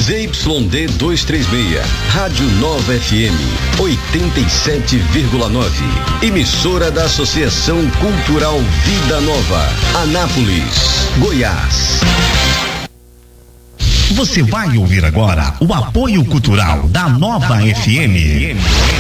ZYD 236, Rádio Nova FM, 87,9. Emissora da Associação Cultural Vida Nova, Anápolis, Goiás. Você vai ouvir agora o apoio cultural da Nova FM.